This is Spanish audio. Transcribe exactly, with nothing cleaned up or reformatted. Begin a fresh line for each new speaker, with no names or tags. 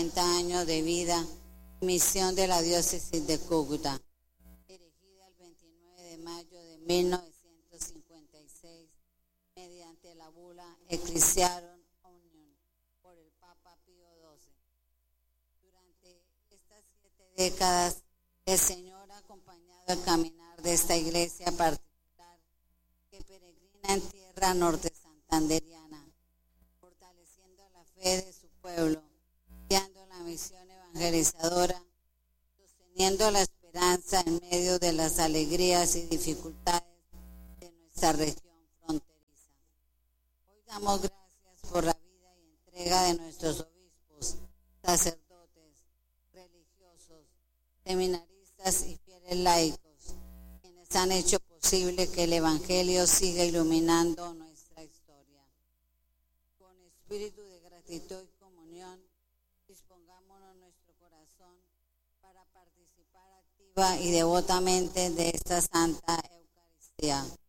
noventa años de vida, misión de la diócesis de Cúcuta, erigida el veintinueve de mayo de mil novecientos cincuenta y seis, mediante la bula Ecclesiarum Omnium por el Papa Pío doce. Durante estas siete décadas, el Señor ha acompañado el caminar de esta iglesia particular que peregrina en tierra norte santanderiana, fortaleciendo la fe de su pueblo, guiando la misión evangelizadora, sosteniendo la esperanza en medio de las alegrías y dificultades de nuestra región fronteriza. Hoy damos gracias por la vida y entrega de nuestros obispos, sacerdotes, religiosos, seminaristas y fieles laicos, quienes han hecho posible que el Evangelio siga iluminando nuestra historia. Con espíritu de gratitud y comunión, dispongámonos nuestro corazón para participar activa y devotamente de esta Santa Eucaristía.